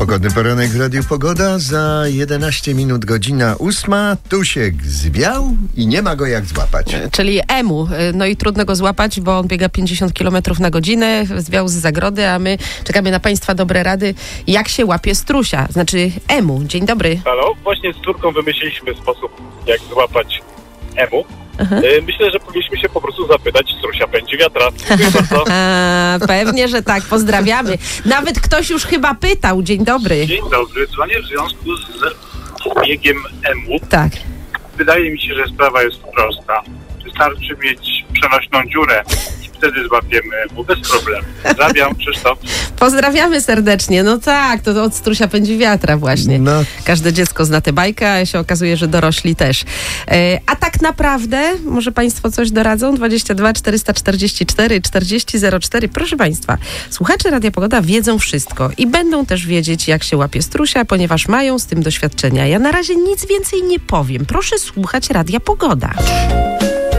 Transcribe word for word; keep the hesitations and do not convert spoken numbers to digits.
Pogodny poranek w Radiu Pogoda. Za jedenaście minut godzina ósma. Tusiek zwiał i nie ma go jak złapać. Czyli emu. No i trudno go złapać, bo on biega pięćdziesiąt kilometrów na godzinę. Zwiał z zagrody, a my czekamy na Państwa dobre rady, jak się łapie strusia. Znaczy emu. Dzień dobry. Halo, właśnie z córką wymyśliliśmy sposób, jak złapać emu. Aha. Myślę, że powinniśmy się po prostu zapytać, strusia pędzi wiatra. Dziękuję bardzo. A, pewnie, że tak. Pozdrawiamy. Nawet ktoś już chyba pytał. Dzień dobry. Dzień dobry. Dzwonię w związku z biegiem emu. Tak. Wydaje mi się, że sprawa jest prosta. Wystarczy mieć przenośną dziurę i wtedy złapiemy emu bez problemu. Pozdrawiam, Krzysztof. Pozdrawiamy serdecznie. No tak, to od strusia pędzi wiatra właśnie. No. Każde dziecko zna tę bajkę, a się okazuje, że dorośli też. E, a tak naprawdę, może Państwo coś doradzą? dwadzieścia dwa czterysta czterdzieści cztery czterdzieści zero cztery. Proszę Państwa, słuchacze Radia Pogoda wiedzą wszystko i będą też wiedzieć, jak się łapie strusia, ponieważ mają z tym doświadczenia. Ja na razie nic więcej nie powiem. Proszę słuchać Radia Pogoda.